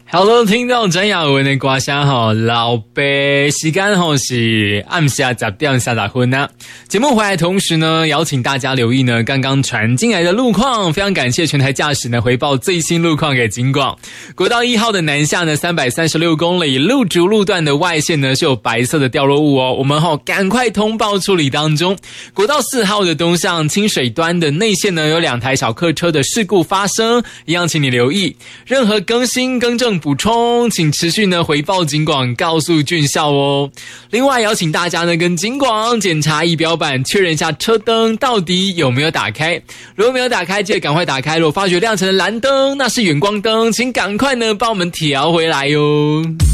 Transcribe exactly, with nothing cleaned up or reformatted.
Hello， 聽到張雅文的歌聲吼，老爸時間吼是暗下十點三十分啦。節目回來同時呢，邀請大家留意呢剛剛傳進來的路況，非常感謝全台駕駛呢回報最新路況給警廣。國道一號的南下呢三百三十六公里路竹路段的外線呢是有白色的掉落物哦，我們吼趕快通報處理當中。國道四號的東向清水端的內線呢有兩台小客車的事故發生，一樣請你留意，任何更新更正補充，請持續呢回報警廣，告訴郡校哦。另外邀請大家呢跟警廣檢查儀表板，確認一下車燈到底有沒有打開。如果沒有打開，記得趕快打開。如果發覺亮成的藍燈，那是遠光燈，請趕快呢幫我們調回來喲。